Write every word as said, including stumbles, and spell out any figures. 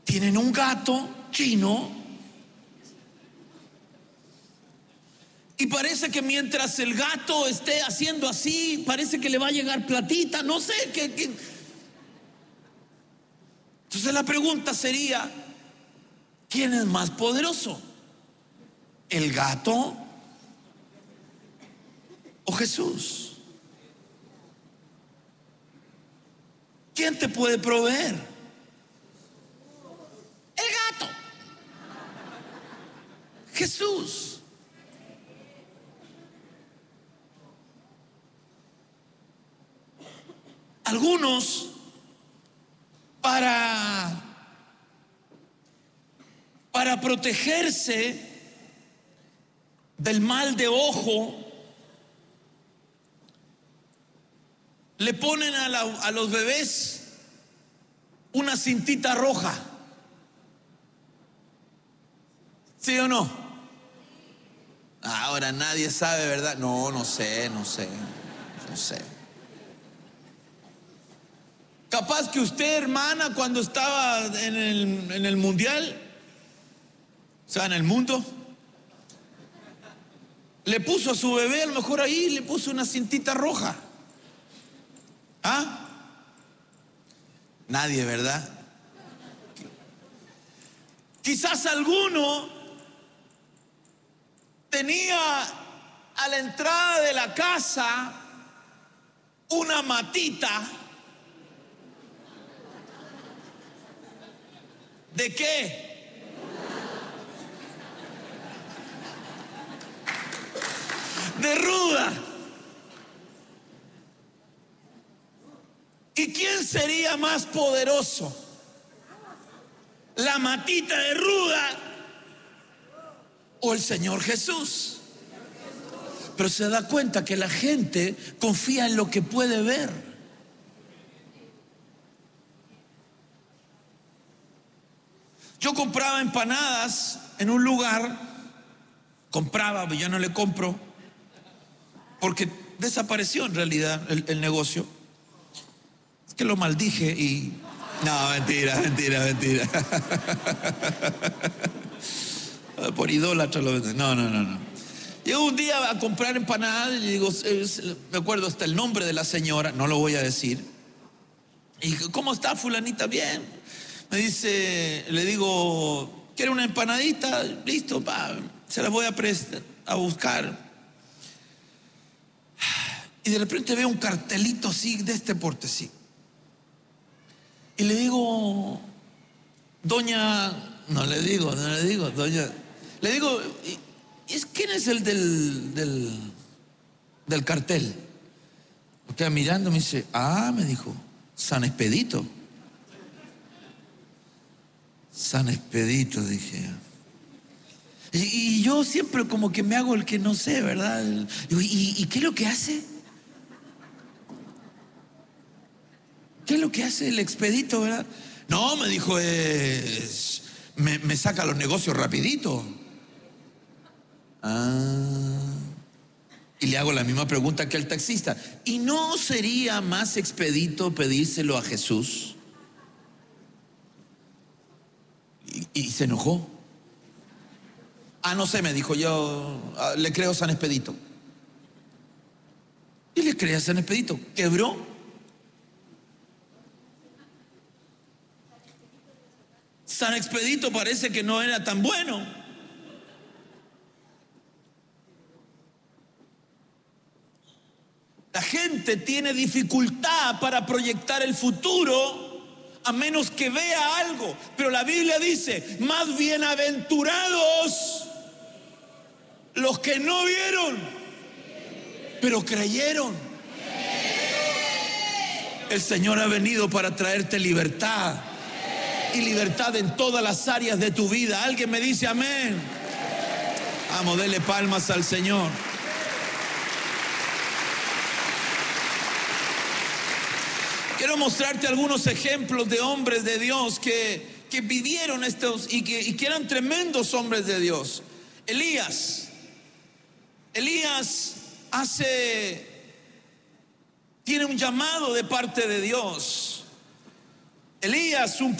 tienen un gato chino y parece que mientras el gato esté haciendo así, parece que le va a llegar platita, no sé qué. qué. Entonces la pregunta sería, ¿quién es más poderoso? ¿El gato o Jesús? ¿Quién te puede proveer? El gato. Jesús. Algunos, para para protegerse del mal de ojo, le ponen a, la, a los bebés una cintita roja. ¿Sí o no? Ahora nadie sabe, ¿verdad? No, no sé, no sé, no sé. Capaz que usted, hermana, cuando estaba en el, en el mundial, o sea, en el mundo, le puso a su bebé, a lo mejor ahí le puso una cintita roja. ¿Ah? Nadie, ¿verdad? Quizás alguno tenía a la entrada de la casa una matita. ¿De qué? De ruda. ¿Y quién sería más poderoso? ¿La matita de ruda o el Señor Jesús? Pero se da cuenta que la gente confía en lo que puede ver. Yo compraba empanadas en un lugar, compraba, yo no le compro, porque desapareció en realidad el, el negocio. Es que lo maldije y... No, mentira, mentira, mentira. Por idólatra lo venden. No, no, no, no. Llego un día a comprar empanadas y digo, me acuerdo hasta el nombre de la señora, no lo voy a decir. Y ¿cómo está fulanita? Bien. Me dice, le digo, ¿quiere una empanadita? Listo, va, se la voy a prestar, a buscar. Y de repente veo un cartelito así, de este porte, sí. Y le digo, doña, no le digo, no le digo, doña, le digo, ¿y quién es el del, del, del cartel? Porque mirando me dice, ah, me dijo, San Expedito. San Expedito, dije. Y, y yo siempre como que me hago el que no sé, ¿verdad? Digo, ¿y, ¿y qué es lo que hace? ¿Qué es lo que hace el expedito, verdad? No, me dijo, es, me, me saca los negocios rapidito. Ah. Y le hago la misma pregunta que al taxista. ¿Y no sería más expedito pedírselo a Jesús? Y, y se enojó. Ah, no sé, me dijo, yo le creo a San Expedito. Y le creé a San Expedito. Quebró. San Expedito parece que no era tan bueno. La gente tiene dificultad para proyectar el futuro a menos que vea algo. Pero la Biblia dice, más bienaventurados los que no vieron, pero creyeron. El Señor ha venido para traerte libertad. Y libertad en todas las áreas de tu vida. Alguien me dice amén. Vamos, dele palmas al Señor. Quiero mostrarte algunos ejemplos de hombres de Dios que, que vivieron estos y que, y que eran tremendos hombres de Dios. Elías. Elías hace, tiene un llamado de parte de Dios. Elías, un